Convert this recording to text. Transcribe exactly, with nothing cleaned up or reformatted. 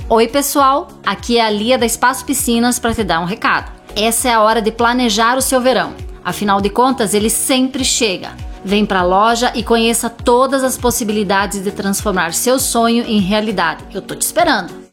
Oi pessoal, aqui é a Lia da Espaço Piscinas para te dar um recado. Essa é a hora de planejar o seu verão. Afinal de contas, ele sempre chega. Vem para a loja e conheça todas as possibilidades de transformar seu sonho em realidade. Eu tô te esperando.